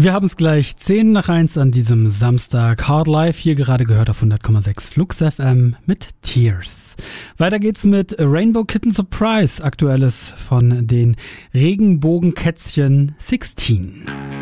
Wir haben es gleich 10:10 an diesem Samstag. Hard Life, hier gerade gehört auf 100,6 Flux FM mit Tears. Weiter geht's mit Rainbow Kitten Surprise, aktuelles von den Regenbogenkätzchen 16.